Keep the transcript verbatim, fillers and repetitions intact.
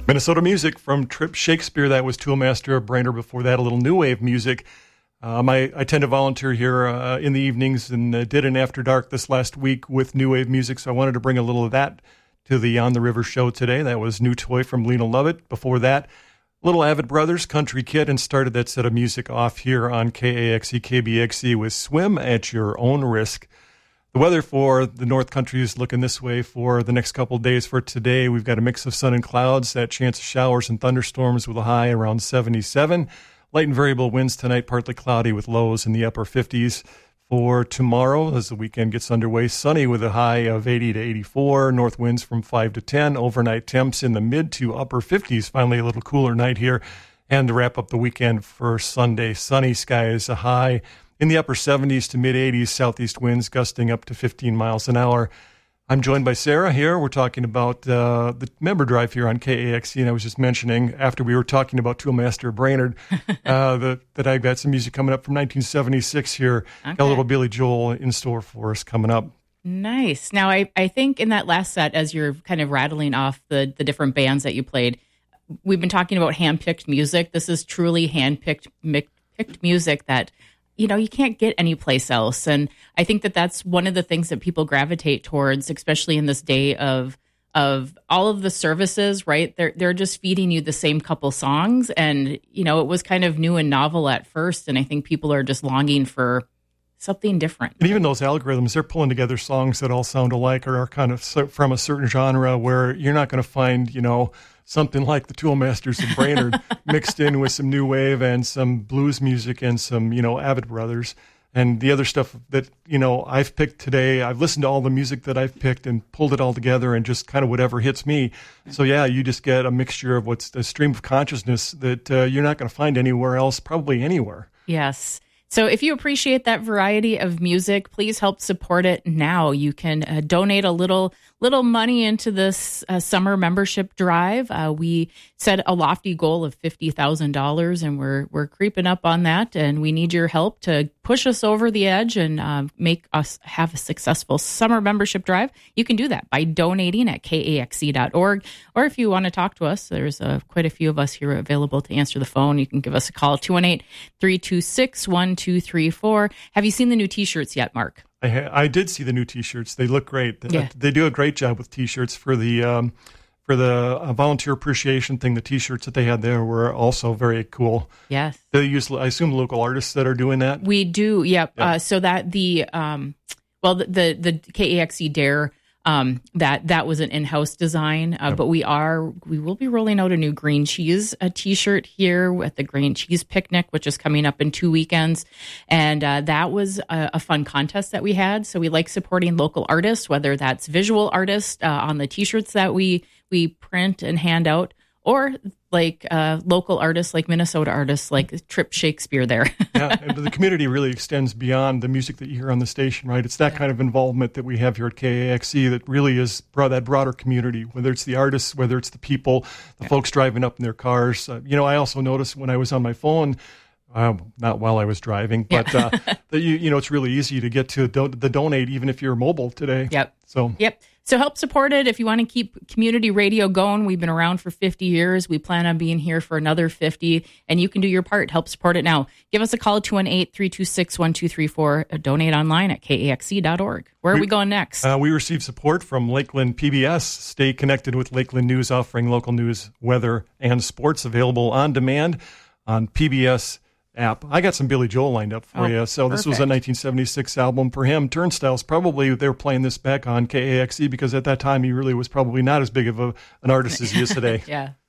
Minnesota music from Trip Shakespeare. That was Toolmaster of Brainerd. Before that, a little new wave music. Um, I, I tend to volunteer here uh, in the evenings and uh, did an After Dark this last week with new wave music, so I wanted to bring a little of that to the On the River show today. That was New Toy from Lena Lovett. Before that, Little Avid Brothers, Country Kid, and started that set of music off here on K A X E, K B X E with Swim at Your Own Risk. The weather for the North Country is looking this way for the next couple of days. For today, we've got a mix of sun and clouds, that chance of showers and thunderstorms with a high around seventy-seven. Light and variable winds tonight, partly cloudy with lows in the upper fifties. For tomorrow, as the weekend gets underway, sunny with a high of eighty to eighty-four. North winds from five to ten. Overnight temps in the mid to upper fifties. Finally, a little cooler night here. And to wrap up the weekend for Sunday, sunny skies, a high in the upper seventies to mid-eighties, southeast winds gusting up to fifteen miles an hour. I'm joined by Sarah here. We're talking about uh, the member drive here on K A X E, and I was just mentioning, after we were talking about Toolmaster of Brainerd, uh, the, that I've got some music coming up from nineteen seventy-six here. Okay. Got a little Billy Joel in store for us coming up. Nice. Now, I, I think in that last set, as you're kind of rattling off the, the different bands that you played, we've been talking about hand-picked music. This is truly hand-picked mi- picked music that, you know, you can't get anyplace else. And I think that that's one of the things that people gravitate towards, especially in this day of of all of the services, right? They're they're just feeding you the same couple songs. And, you know, it was kind of new and novel at first. And I think people are just longing for something different. And even those algorithms, they're pulling together songs that all sound alike or are kind of from a certain genre where you're not going to find, you know, something like the Toolmasters of Brainerd mixed in with some new wave and some blues music and some, you know, Avid Brothers. And the other stuff that, you know, I've picked today, I've listened to all the music that I've picked and pulled it all together and just kind of whatever hits me. So, yeah, you just get a mixture of what's a stream of consciousness that uh, you're not going to find anywhere else, probably anywhere. Yes. So if you appreciate that variety of music, please help support it now. You can uh, donate a little little money into this uh, summer membership drive. Uh, we set a lofty goal of fifty thousand dollars, and we're we're creeping up on that, and we need your help to push us over the edge and uh, make us have a successful summer membership drive. You can do that by donating at K A X E dot org, or if you want to talk to us, there's uh, quite a few of us here available to answer the phone. You can give us a call, two one eight, three two six, one two three four. Have you seen the new T-shirts yet, Mark? I, ha- I did see the new T-shirts. They look great. They, Yeah. they do a great job with T-shirts for the um, for the uh, volunteer appreciation thing. The T-shirts that they had there were also very cool. Yes. They use, I assume, local artists that are doing that. We do, yep. Yeah. Uh, so that the, um, well, the the, the K A X E Dare, um, that that was an in-house design, uh, Yep. but we are we will be rolling out a new green cheese a T-shirt here at the Green Cheese Picnic, which is coming up in two weekends, and uh, that was a, a fun contest that we had. So we like supporting local artists, whether that's visual artists uh, on the T-shirts that we we print and hand out, or like uh, local artists, like Minnesota artists, like Trip Shakespeare there. Yeah, and the community really extends beyond the music that you hear on the station, right? It's that Yeah. kind of involvement that we have here at K A X E that really is broad, that broader community, whether it's the artists, whether it's the people, the Yeah. folks driving up in their cars. Uh, you know, I also noticed when I was on my phone, uh, not while I was driving, but uh, that you, you know, it's really easy to get to do- the donate even if you're mobile today. Yep. So Yep. So help support it if you want to keep community radio going. We've been around for fifty years. We plan on being here for another fifty, and you can do your part. Help support it now. Give us a call, two one eight, three two six, one two three four. Donate online at K A X E dot org. Where are we, we going next? Uh, we receive support from Lakeland P B S. Stay connected with Lakeland News, offering local news, weather, and sports available on demand on P B S app. I got some Billy Joel lined up for Oh, you. So this was a perfect. nineteen seventy-six album for him. Turnstiles, probably they were playing this back on K A X E because at that time he really was probably not as big of a, an artist as he is today. Yeah.